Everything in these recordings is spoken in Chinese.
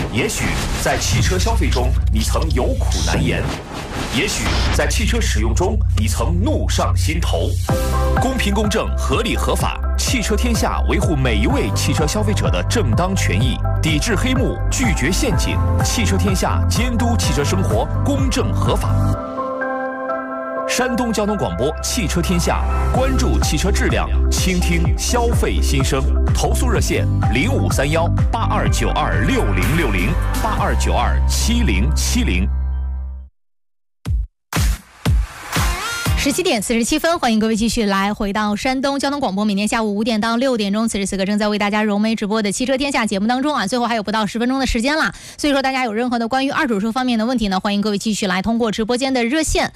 也许在汽车消费中你曾有苦难言，也许在汽车使用中你曾怒上心头。公平公正、合理合法，汽车天下维护每一位汽车消费者的正当权益，抵制黑幕，拒绝陷阱。汽车天下监督汽车生活公正合法。山东交通广播汽车天下，关注汽车质量，倾听消费心声。投诉热线0531-8292-6060，8292-7070。 17点47分，欢迎各位继续来回到山东交通广播，每天下午5点到6点钟，此时此刻正在为大家融媒直播的汽车天下节目当中啊，最后还有不到10分钟的时间了，所以说大家有任何的关于二手车方面的问题呢，欢迎各位继续来通过直播间的热线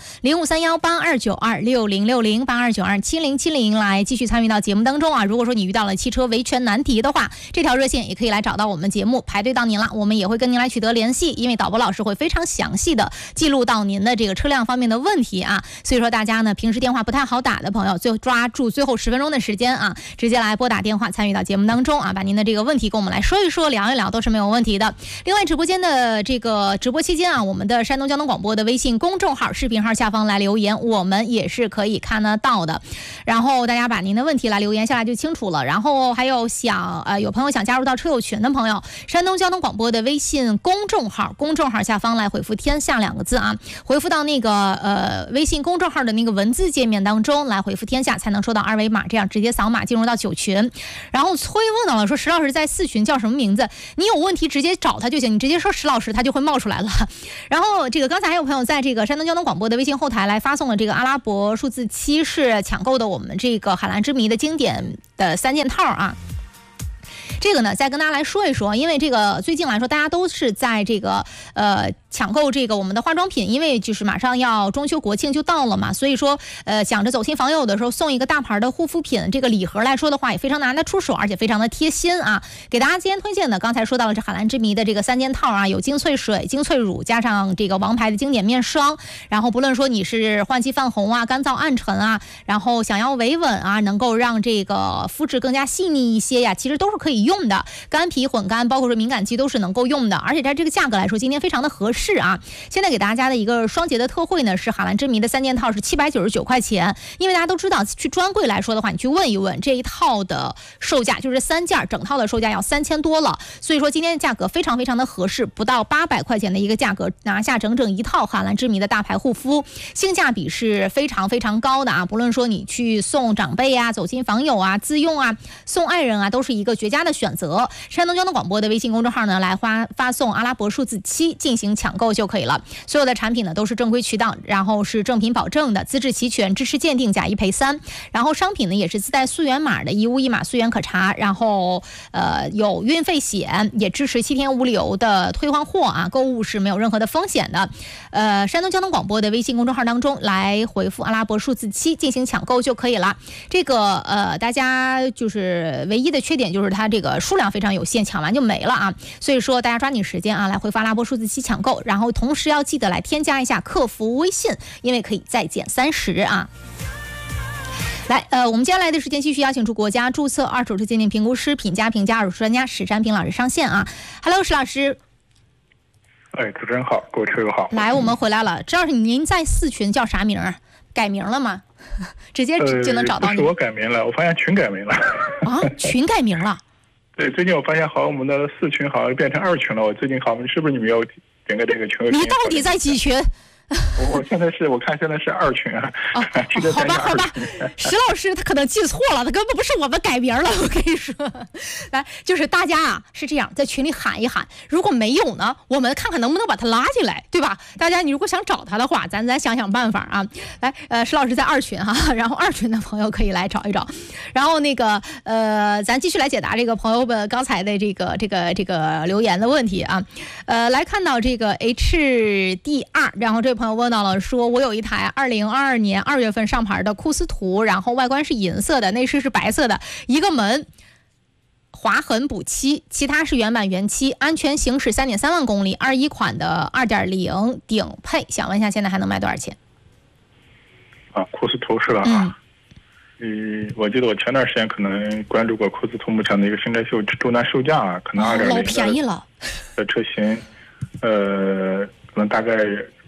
0531-8292-6060，8292-7070来继续参与到节目当中啊。如果说你遇到了汽车维权难题的话，这条热线也可以来找到我们节目，排队到您了，我们也会跟您来取得联系，因为导播老师会非常详细的记录到您的这个车辆方面的问题啊，所以说大家平时电话不太好打的朋友，就抓住最后10分钟的时间啊，直接来拨打电话参与到节目当中啊，把您的这个问题跟我们来说一说，聊一聊都是没有问题的。另外直播间的这个直播期间啊，我们的山东交通广播的微信公众号视频号下方来留言，我们也是可以看得到的，然后大家把您的问题来留言下来就清楚了。然后还有有朋友想加入到车友群的朋友，山东交通广播的微信公众号下方来回复天下2个字啊，回复到那个微信公众号的那个文字界面当中来回复天下，才能收到二维码，这样直接扫码进入到9群。然后崔问到了说，石老师在4群叫什么名字？你有问题直接找他就行，你直接说石老师他就会冒出来了。然后这个刚才还有朋友在这个山东交通广播的微信后台来发送了这个阿拉伯数字7，是抢购的我们这个海蓝之谜的经典的3件套啊。这个呢再跟大家来说一说，因为这个最近来说大家都是在这个抢购这个我们的化妆品，因为就是马上要中秋国庆就到了嘛，所以说想着走亲访友的时候送一个大牌的护肤品，这个礼盒来说的话也非常拿得出手，而且非常的贴心啊。给大家今天推荐的，刚才说到了这海蓝之谜的这个3件套啊，有精粹水、精粹乳，加上这个王牌的经典面霜，然后不论说你是换季泛红啊、干燥暗沉啊，然后想要维稳啊，能够让这个肤质更加细腻一些呀，其实都是可以用的，干皮混干包括说敏感肌都是能够用的，而且在这个价格来说今天非常的合适啊。现在给大家的一个双节的特惠呢，是海蓝之谜的3件套是799块钱，因为大家都知道去专柜来说的话，你去问一问这一套的售价，就是3件整套的售价要3000多了，所以说今天的价格非常非常的合适，不到800块钱的一个价格拿下整整一套海蓝之谜的大牌护肤，性价比是非常非常高的啊。不论说你去送长辈啊、走亲访友啊、自用啊、送爱人啊，都是一个绝佳的选择。山东交通广播的微信公众号呢，来发送阿拉伯数字7进行抢购就可以了。所有的产品呢都是正规渠道，然后是正品保证的，资质齐全，支持鉴定，假1赔3。然后商品呢也是自带溯源码的，1物1码溯源可查，然后有运费险，也支持7天无理由的退换货啊，购物是没有任何的风险的。山东交通广播的微信公众号当中来回复阿拉伯数字7进行抢购就可以了。这个大家就是唯一的缺点就是它这个数量非常有限，抢完就没了啊，所以说大家抓紧时间啊，来回复阿拉伯数字7抢购，然后同时要记得来添加一下客服微信，因为可以再减30啊。来，我们接下来的时间继续邀请出国家注册二手车鉴定评估师、品价二手车专家史占平老师上线啊。Hello， 史老师。 主持人好，各位车友好。 来，我们回来了，知道您在4群叫啥名啊？改名了吗？直接就能找到你？ 不是我改名了，我发现群改名了。 啊，群改名了？ 对，最近我发现好像我们的4群好像变成2群了。我最近好像是不是你们要整个这个群？ 你到底在几群？ 我看现在是2群啊。 好吧，石老师他可能记错了，他根本不是我们改名了。我跟你说，来，就是大家啊是这样，在群里喊一喊，如果没有呢，我们看看能不能把他拉进来，对吧？大家你如果想找他的话，咱想想办法啊。来，石老师在2群哈，然后2群的朋友可以来找一找。然后那个咱继续来解答这个朋友们刚才的这个留言的问题啊。来看到这个 HD2，然后这位朋友问到了，说我有一台2022年2月份上牌的库斯图，然后外观是银色的，内饰是白色的，一个门划痕补漆，其他是原版原漆，安全行驶3.3万公里，21款的2.0顶配，想问一下现在还能卖多少钱？ 库斯图是吧？我记得我前段时间可能关注过库斯图目前的一个生态周端售价可能2.0， 老便宜了。 的车型，可能大概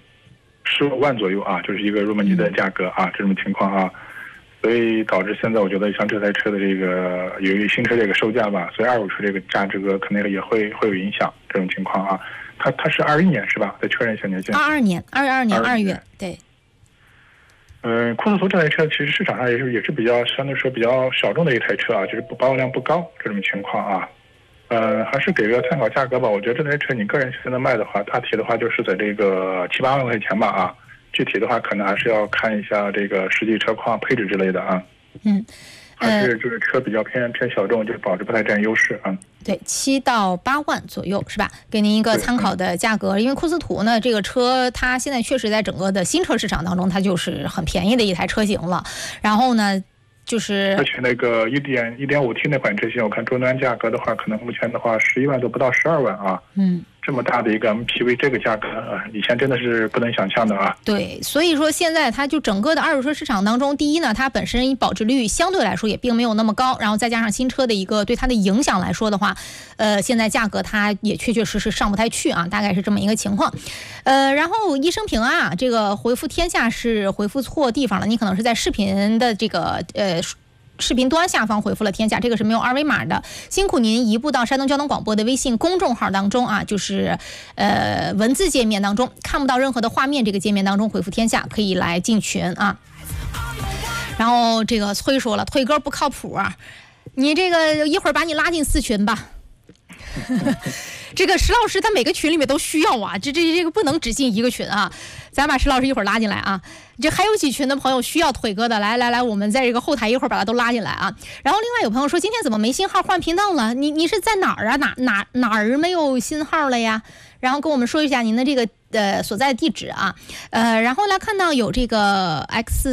15万左右啊，就是一个入门级的价格啊，这种情况啊。所以导致现在我觉得像这台车的这个由于新车这个售价吧，所以二手车这个价值肯定也会有影响这种情况啊。它是21年是吧？再确认一下年限。 22年2月，对。 库斯图这台车其实市场上也是比较相对说比较小众的一台车啊，就是保有量不高这种情况啊。还是给个参考价格吧。我觉得这台车你个人现在卖的话，大体的话就是在这个7、8万块钱吧啊。具体的话，可能还是要看一下这个实际车况、配置之类的啊。还是这个车比较偏小众，就保值不太占优势啊。 对，7到8万左右是吧？给您一个参考的价格。因为库斯图呢，这个车它现在确实在整个的新车市场当中，它就是很便宜的一台车型了。然后呢，而且那个1.5T 那款车型，我看终端价格的话，可能目前的话11万都不到12万啊。这么大的一个 MPV， 这个价格啊，以前真的是不能想象的啊。 对，所以说现在它就整个的二手车市场当中，第一呢，它本身保值率相对来说也并没有那么高，然后再加上新车的一个对它的影响来说的话，现在价格它也确实上不太去啊，大概是这么一个情况。然后一生平安啊，这个回复天下是回复错地方了，你可能是在视频的这个视频端下方回复了天下，这个是没有二维码的，辛苦您移步到山东交通广播的微信公众号当中啊，就是文字界面当中看不到任何的画面，这个界面当中回复天下可以来进群啊。然后这个崔说了，腿哥不靠谱啊，你这个一会儿把你拉进4群吧。这个石老师他每个群里面都需要啊，这个不能只进一个群啊，咱把石老师一会儿拉进来啊。这还有几群的朋友需要腿哥的，来，我们在这个后台一会儿把他都拉进来啊。然后另外有朋友说，今天怎么没信号换频道了？你是在哪儿啊？哪儿没有信号了呀？然后跟我们说一下您的这个所在地址啊。然后来看到有这个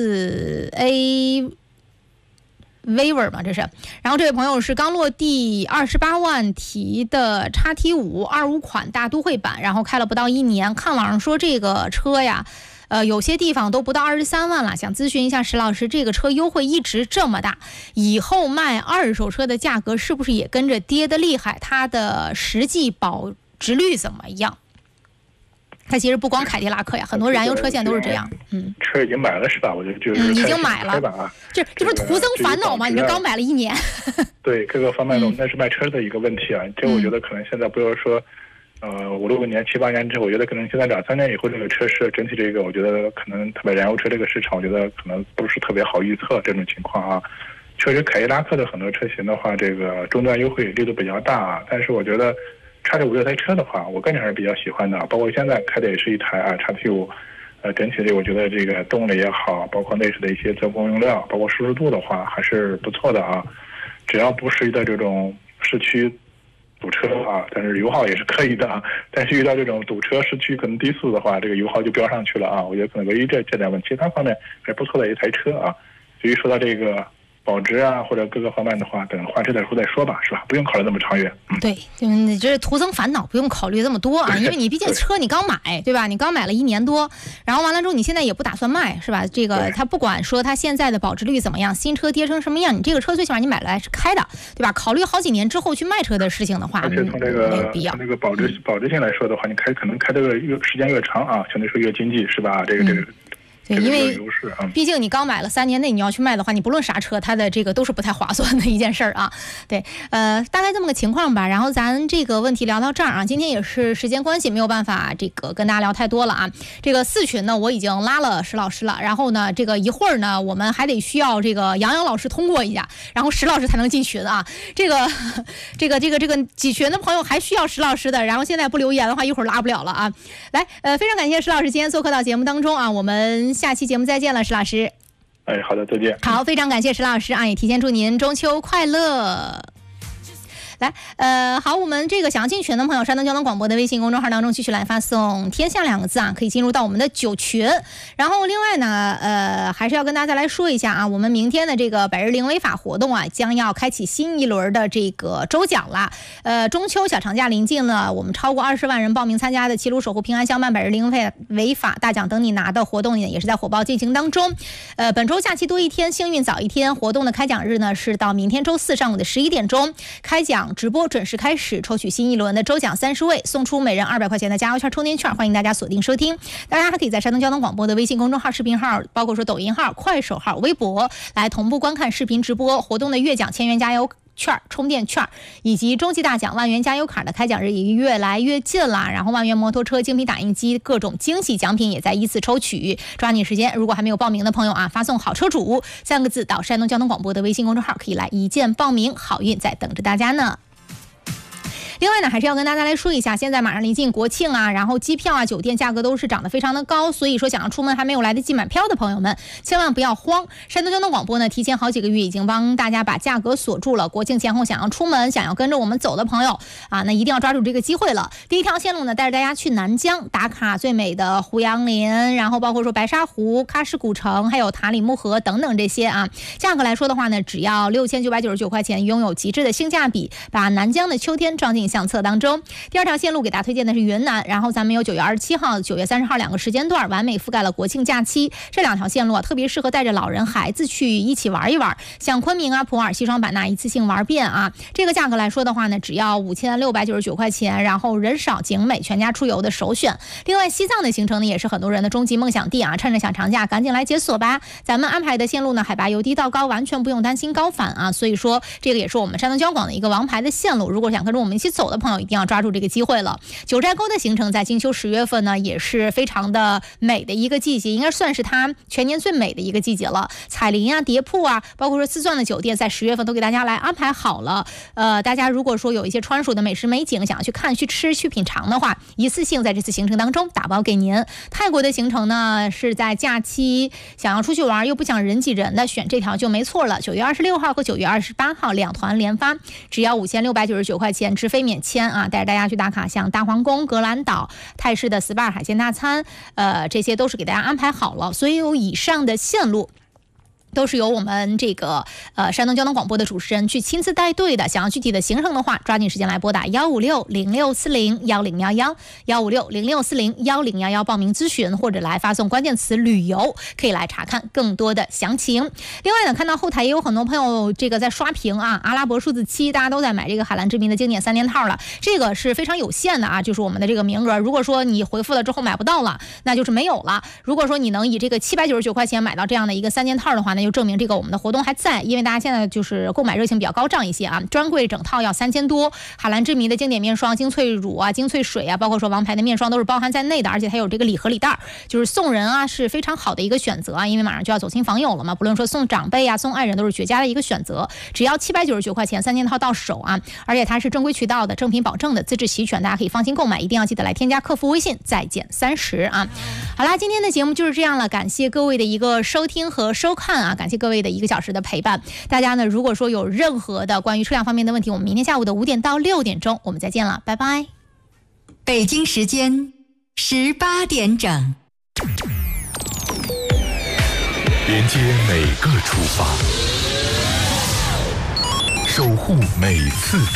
XA Waiver 嘛，这是。然后这位朋友是刚落地28万提的 XT5 25款大都会版，然后开了不到1年，看网上说这个车呀，有些地方都不到23万了，想咨询一下石老师，这个车优惠一直这么大，以后卖二手车的价格是不是也跟着跌得厉害？它的实际保值率怎么样？它其实不光凯迪拉克呀，很多燃油车现在都是这样。 车已经买了是吧？我觉得就是已经买了，这不是徒增烦恼吗？你这刚买了1年。 对，各个方面那是卖车的一个问题啊。这我觉得可能现在不要说，5、6年、7、8年之后，我觉得可能现在2、3年以后，这个车市整体这个，我觉得可能特别燃油车这个市场，我觉得可能不是特别好预测这种情况啊。确实，凯迪拉克的很多车型的话，这个终端优惠力度比较大啊，但是我觉得XT5这台车的话，我个人还是比较喜欢的，包括现在开的也是一台XT5，整体的我觉得这个动力也好，包括内饰的一些做工用料，包括舒适度的话还是不错的啊。只要不是遇到这种市区堵车啊，但是油耗也是可以的啊。但是遇到这种堵车市区可能低速的话，这个油耗就飙上去了啊。我觉得可能唯一这点问题，其他方面还是不错的一台车啊。至于说到这个保值啊，或者各个方面的话，等换车的时候再说吧，是吧？不用考虑那么长远。 对，你这徒增烦恼，不用考虑这么多啊，因为你毕竟车你刚买，对吧？你刚买了1年多，然后完了之后你现在也不打算卖，是吧？这个它不管说它现在的保值率怎么样，新车跌成什么样，你这个车最起码你买来是开的，对吧？考虑好几年之后去卖车的事情的话， 而且从这个保值性来说的话，你可能开这个时间越长啊，相对说越经济，是吧？这个。 对，因为毕竟你刚买了3年内你要去卖的话，你不论啥车，它的这个都是不太划算的一件事儿啊。对，大概这么个情况吧。然后咱这个问题聊到这儿啊，今天也是时间关系，没有办法这个跟大家聊太多了啊。这个4群呢，我已经拉了石老师了，然后呢，这个一会儿呢，我们还得需要这个杨洋老师通过一下，然后石老师才能进群啊。这个几群的朋友还需要石老师的，然后现在不留言的话，一会儿拉不了了啊。来，非常感谢石老师今天做客到节目当中啊，我们下期节目再见了，石老师。 好的，再见。 好，非常感谢石老师啊，也提前祝您中秋快乐。来，好，我们这个想要进群的朋友，山东交通广播的微信公众号当中继续来发送天下2个字啊，可以进入到我们的9群。然后另外呢，还是要跟大家来说一下啊，我们明天的这个百日零违法活动啊，将要开启新一轮的这个周奖了。中秋小长假临近了，我们超过20万人报名参加的齐鲁守护平安相伴百日零违法大奖等你拿的活动呢，也是在火爆进行当中。本周假期多一天，幸运早一天，活动的开奖日呢是到明天周4上午的11点钟，开奖网直播准时开始，抽取新一轮的周奖30位，送出每人200块钱的加油券、充电券，欢迎大家锁定收听。大家还可以在山东交通广播的微信公众号、视频号，包括说抖音号、快手号、微博来同步观看视频直播活动的月奖1000元加油券、充电券，以及终极大奖万元加油卡的开奖日也越来越近了。然后万元摩托车、精品打印机，各种惊喜奖品也在依次抽取，抓紧时间。如果还没有报名的朋友啊，发送好车主3个字到山东交通广播的微信公众号，可以来一键报名，好运在等着大家呢。另外呢，还是要跟大家来说一下，现在马上临近国庆啊，然后机票啊、酒店价格都是涨得非常的高，所以说想要出门还没有来得及买票的朋友们，千万不要慌。山东交通广播呢，提前好几个月已经帮大家把价格锁住了。国庆前后想要出门、想要跟着我们走的朋友啊，那一定要抓住这个机会了。第一条线路呢，带着大家去南疆打卡最美的胡杨林，然后包括说白沙湖、喀什古城，还有塔里木河等等这些啊。价格来说的话呢，只要6999块钱，拥有极致的性价比，把南疆的秋天装进相册当中。第二条线路给大家推荐的是云南，然后咱们有9月27号、9月30号2个时间段，完美覆盖了国庆假期。这2条线路啊，特别适合带着老人孩子去一起玩一玩，像昆明啊、普洱、西双版纳一次性玩遍啊。这个价格来说的话呢，只要5699块钱，然后人少景美，全家出游的首选。另外西藏的行程呢，也是很多人的终极梦想地啊，趁着小长假赶紧来解锁吧。咱们安排的线路呢，海拔由低到高，完全不用担心高反啊，所以说这个也是我们山东交广的一个王牌的线路。如果想跟着我们一起走的朋友，一定要抓住这个机会了。九寨沟的行程在金秋10月份呢，也是非常的美的一个季节，应该算是它全年最美的一个季节了。彩林啊、蝶铺啊，包括说自钻的酒店，在10月份都给大家来安排好了。大家如果说有一些川蜀的美食美景，想要去看、去吃、去品尝的话，一次性在这次行程当中打包给您。泰国的行程呢，是在假期想要出去玩又不想人挤人的，选这条就没错了。9月26号和9月28号2团连发，只要5699块钱，直飞免签啊！带着大家去打卡，像大皇宫、格兰岛、泰式的 SPA 海鲜大餐，这些都是给大家安排好了。所以有以上的线路都是由我们这个山东交通广播的主持人去亲自带队的。想要具体的行程的话，抓紧时间来拨打156-0640-1011，156-0640-1011报名咨询，或者来发送关键词旅游，可以来查看更多的详情。另外呢，看到后台也有很多朋友这个在刷屏啊，阿拉伯数字7，大家都在买这个海蓝之谜的经典3件套了，这个是非常有限的啊，就是我们的这个名额。如果说你回复了之后买不到了，那就是没有了。如果说你能以这个799块钱买到这样的一个3件套的话呢，就证明这个我们的活动还在，因为大家现在就是购买热情比较高涨一些啊，专柜整套要3000多，海蓝之谜的经典面霜、精粹乳啊、精粹水啊，包括说王牌的面霜都是包含在内的，而且它有这个礼盒礼袋，就是送人啊是非常好的一个选择啊，因为马上就要走亲访友了嘛，不论说送长辈啊、送爱人都是绝佳的一个选择，只要799块钱3件套到手啊，而且它是正规渠道的、正品保证的、资质齐全，大家可以放心购买，一定要记得来添加客服微信再减30啊。好啦，今天的节目就是这样了，感谢各位的一个收听和收看啊。感谢各位的1个小时的陪伴。大家呢，如果说有任何的关于车辆方面的问题，我们明天下午的5点到6点钟我们再见了，拜拜。 北京时间18点整， 连接每个出发，守护每次